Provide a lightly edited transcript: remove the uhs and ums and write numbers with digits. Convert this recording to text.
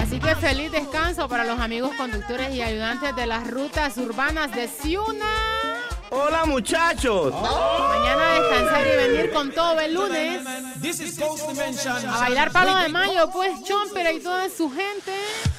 Así que feliz descanso para los amigos conductores y ayudantes de las rutas urbanas de Ciuna. Hola, muchachos. Mañana a descansar y venir con todo el lunes. A bailar Palo de Mayo, pues, Chomper y toda su gente.